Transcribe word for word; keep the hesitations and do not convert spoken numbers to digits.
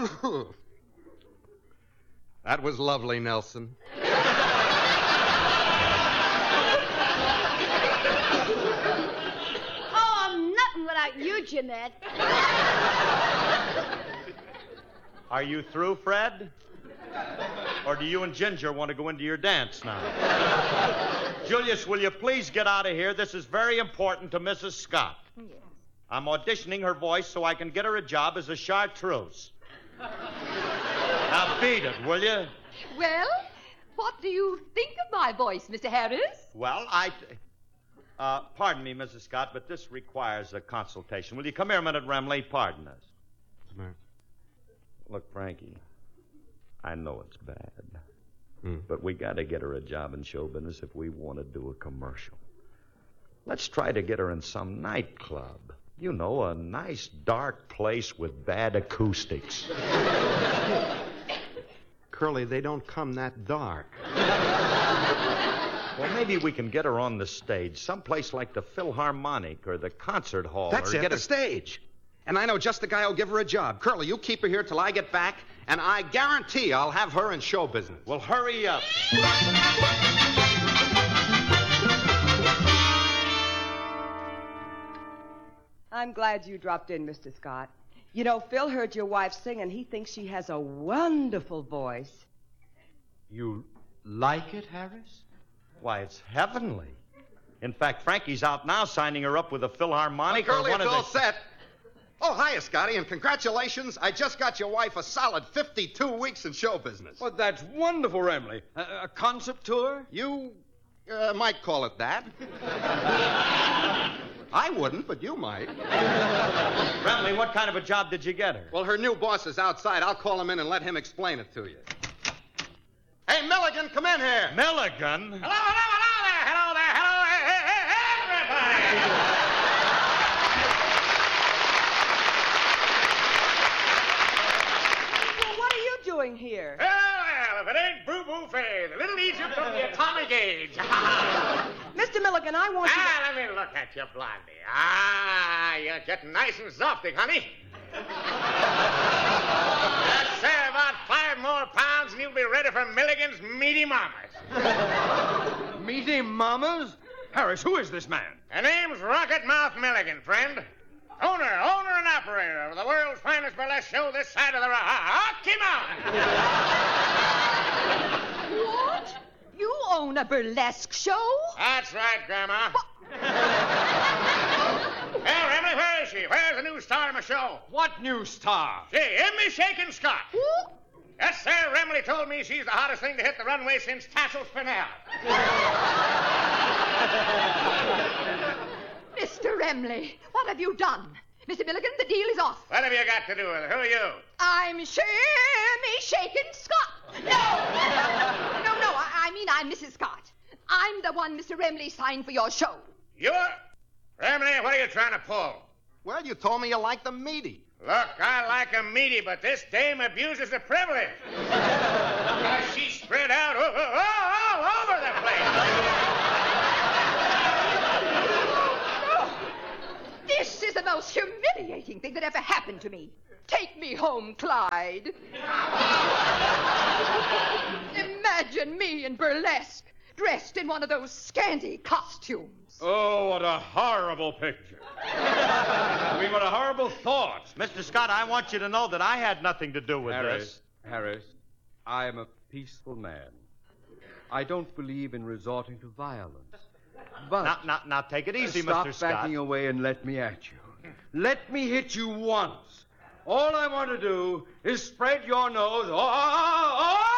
That was lovely, Nelson. Oh, I'm nothing without you, Jeanette. Are you through, Fred? Or do you and Ginger want to go into your dance now? Julius, will you please get out of here? This is very important to Missus Scott. Yes. I'm auditioning her voice so I can get her a job as a chartreuse. Now beat it, will you? Well, what do you think of my voice, Mister Harris? Well, I... Uh, pardon me, Missus Scott, but this requires a consultation. Will you come here a minute, Remley? Pardon us. Look, Frankie, I know it's bad, Hmm. but we got to get her a job in show business if we want to do a commercial. Let's try to get her in some nightclub. You know, a nice dark place with bad acoustics. Curly, they don't come that dark. Well, maybe we can get her on the stage, someplace like the Philharmonic or the concert hall. That's or it, get a her... stage. And I know just the guy who'll give her a job. Curly, you keep her here till I get back, and I guarantee I'll have her in show business. Well, hurry up. I'm glad you dropped in, Mister Scott. You know, Phil heard your wife sing, and he thinks she has a wonderful voice. You like it, Harris? Why, it's heavenly. In fact, Frankie's out now signing her up with a Philharmonic Well, or Curly, one it's of all the... set. Oh, hiya, Scotty, and congratulations. I just got your wife a solid fifty-two weeks in show business. Well, that's wonderful, Remley. A, a concert tour? You uh, might call it that. I wouldn't, but you might. Remley, what kind of a job did you get her? Well, her new boss is outside. I'll call him in and let him explain it to you. Hey, Milligan, come in here. Milligan? Hello, hello, hello there. Hello there. Hello, hey, hey, hey, everybody. Doing here? Well, well, if it ain't Boo Boo Fay, the little Egypt of the atomic age. Mister Milligan, I want you ah, to... let me look at you, Blondie. Ah, you're getting nice and softy, honey. Let's say about five more pounds and you'll be ready for Milligan's meaty mamas. Meaty mamas? Harris, who is this man? Her name's Rocket Mouth Milligan, friend. Owner, owner and operator of the world's finest burlesque show this side of the Rocky Mountain. What? You own a burlesque show? That's right, Grandma. Well, Remley, where is she? Where's the new star of my show? What new star? She, Emmy Shakin' Scott. Who? Yes, sir. Remley told me she's the hottest thing to hit the runway since Tassel Spinell. Mister Remley, what have you done? Mister Milligan, the deal is off. What have you got to do with it? Who are you? I'm Emmy Shakin' Scott. No, no, no, I, I mean I'm Missus Scott. I'm the one Mister Remley signed for your show. You're... Remley, what are you trying to pull? Well, you told me you liked them meaty. Look, I like 'em meaty, but this dame abuses the privilege. uh, she's spread out all, all, all over the place. This is the most humiliating thing that ever happened to me. Take me home, Clyde. Imagine me in burlesque, dressed in one of those scanty costumes. Oh, what a horrible picture. I mean, what a horrible thought. Mister Scott, I want you to know that I had nothing to do with Harris, this. Harris, I am a peaceful man. I don't believe in resorting to violence. But Now, now, now take it easy, stop Mister Scott. backing away and let me at you. Let me hit you once. All I want to do is spread your nose all, all